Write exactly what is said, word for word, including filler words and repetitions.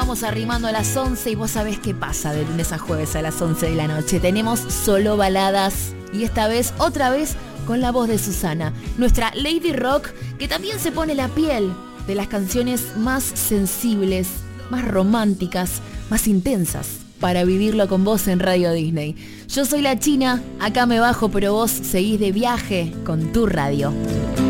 estamos arrimando a las once y vos sabés qué pasa de lunes a jueves a las once de la noche. Tenemos solo baladas y esta vez, otra vez, con la voz de Susana, nuestra Lady Rock, que también se pone la piel de las canciones más sensibles, más románticas, más intensas, para vivirlo con vos en Radio Disney. Yo soy la China, acá me bajo, pero vos seguís de viaje con tu radio.